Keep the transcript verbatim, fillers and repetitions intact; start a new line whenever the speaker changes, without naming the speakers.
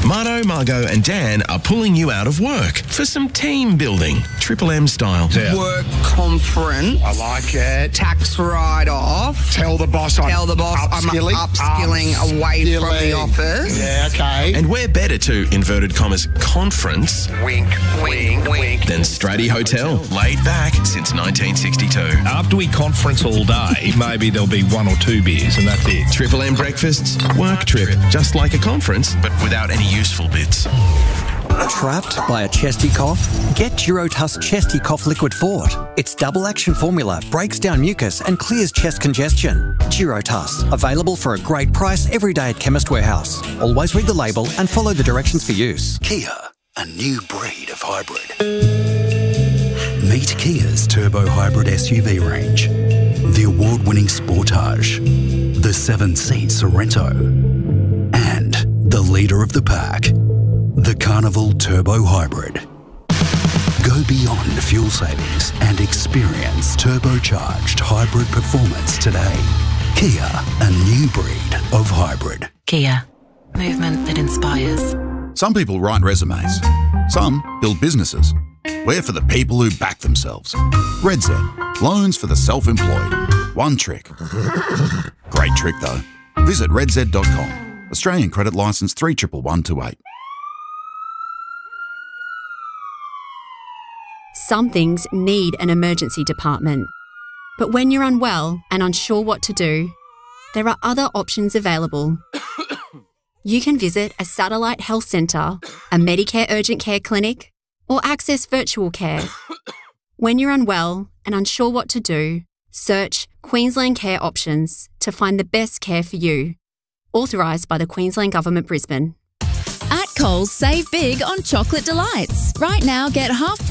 Marto, Margot and Dan are pulling you out of work for some team building, Triple M style.
Yeah.
Work conference.
I like it.
Tax write-off.
Tell the boss I'm
Tell the boss
upskilling.
I'm upskilling away from the
Upskilling.
office.
Yeah, okay.
And we're better to, inverted commas, conference
wink, wink, wink.
than Strady Hotel, laid back since nineteen sixty-two.
After we conference all day, maybe there'll be one or two beers and that's it.
Triple M breakfasts, work trip, just like a conference, but without any useful bits.
Trapped by a chesty cough? Get Durotuss Chesty Cough Liquid Fort. Its double action formula breaks down mucus and clears chest congestion. Durotuss, available for a great price every day at Chemist Warehouse. Always read the label and follow the directions for use.
Kia, a new breed of hybrid. Meet Kia's Turbo Hybrid S U V range. The award-winning Sportage, the seven-seat Sorento, and the leader of the pack, the Carnival Turbo Hybrid. Go beyond fuel savings and experience turbocharged hybrid performance today. Kia, a new breed of hybrid.
Kia, movement that inspires.
Some people write resumes. Some build businesses. We're for the people who back themselves. RedZ, loans for the self-employed. One trick. Great trick though. Visit redz dot com. Australian credit licence three one one one two eight.
Some things need an emergency department. But when you're unwell and unsure what to do, there are other options available. You can visit a satellite health centre, a Medicare urgent care clinic, or access virtual care. When you're unwell and unsure what to do, search Queensland Care Options to find the best care for you. Authorised by the Queensland Government, Brisbane.
At Coles, save big on chocolate delights. Right now, get half